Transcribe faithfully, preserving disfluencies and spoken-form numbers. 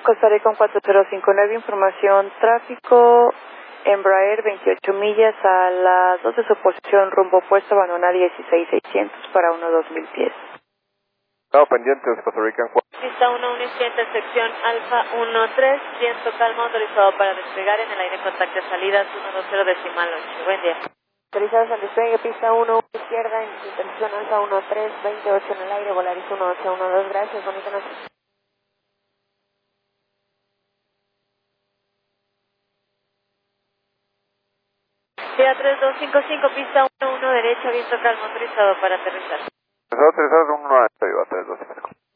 Costa Rica cuatro cero cinco nueve, información tráfico, Embraer veintiocho millas a las dos de su posición, rumbo opuesto, abandona dieciséis seiscientos para uno dos mil pies. No, pendientes, Costa Rica cuatro. Pista uno uno siete, sección Alfa uno tres, viento calmo, autorizado para despegar en el aire, contacto salidas uno dos cero decimal ocho. Buen día. Autorizados al despegue, pista uno, izquierda, en intersección Alfa uno tres, veintiocho en el aire, Volaris uno ocho uno dos, gracias, bonita noche. Vía tres dos cinco cinco, pista uno uno derecha, viento calmo, autorizado para aterrizar. Autorizado uno nueve, tres dos cinco.